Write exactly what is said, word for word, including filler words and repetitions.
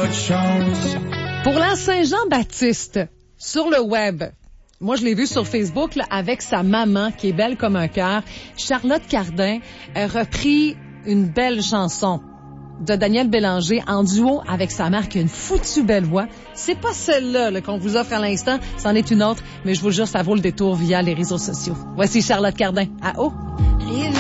de chance. Pour la Saint-Jean-Baptiste, sur le web, moi je l'ai vu sur Facebook là, avec sa maman qui est belle comme un cœur, Charlotte Cardin a repris une belle chanson de Daniel Bélanger en duo avec sa mère qui a une foutue belle voix. C'est pas celle-là là, qu'on vous offre à l'instant, c'en est une autre, mais je vous jure, ça vaut le détour via les réseaux sociaux. Voici Charlotte Cardin à haut.